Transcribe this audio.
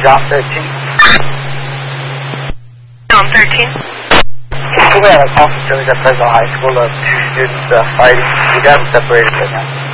John 13. John 13? We had a call from Jones at Fresno High School of two students fighting. We got them separated right now.